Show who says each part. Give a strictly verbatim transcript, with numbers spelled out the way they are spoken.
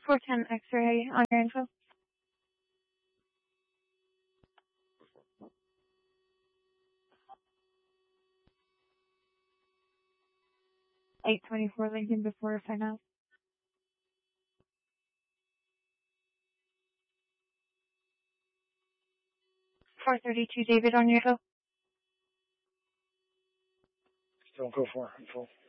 Speaker 1: four ten X-ray on your info. eight twenty-four Lincoln before find out. four thirty-two David on your info.
Speaker 2: Still go for info.